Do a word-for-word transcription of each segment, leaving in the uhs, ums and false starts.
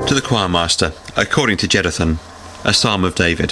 To the choirmaster, according to Jeduthun, a psalm of David.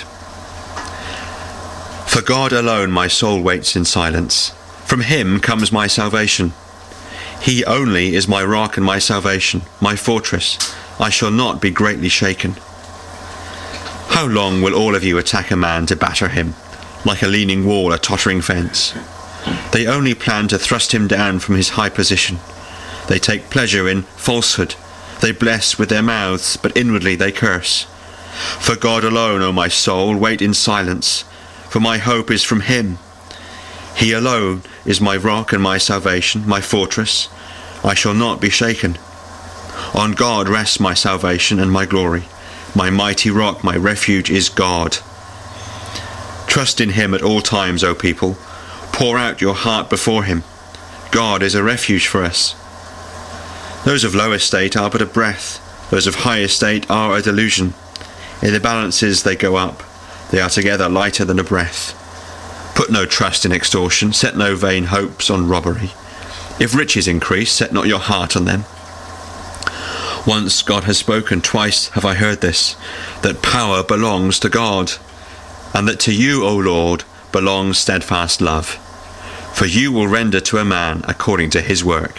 For God alone my soul waits in silence. From him comes my salvation. He only is my rock and my salvation, my fortress. I shall not be greatly shaken. How long will all of you attack a man to batter him, like a leaning wall, a tottering fence? They only plan to thrust him down from his high position. They take pleasure in falsehood. They bless with their mouths, but inwardly they curse. For God alone, O my soul, wait in silence, for my hope is from him. He alone is my rock and my salvation, my fortress. I shall not be shaken. On God rests my salvation and my glory. My mighty rock, my refuge is God. Trust in him at all times, O people. Pour out your heart before him. God is a refuge for us. Those of low estate are but a breath. Those of high estate are a delusion. In the balances they go up. They are together lighter than a breath. Put no trust in extortion. Set no vain hopes on robbery. If riches increase, set not your heart on them. Once God has spoken, twice have I heard this, that power belongs to God, and that to you, O Lord, belongs steadfast love. For you will render to a man according to his work.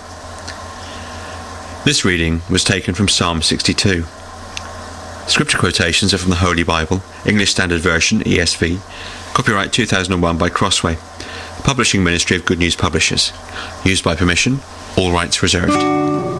This reading was taken from Psalm sixty-two. Scripture quotations are from the Holy Bible, English Standard Version, E S V, copyright two thousand one by Crossway, Publishing Ministry of Good News Publishers. Used by permission, all rights reserved.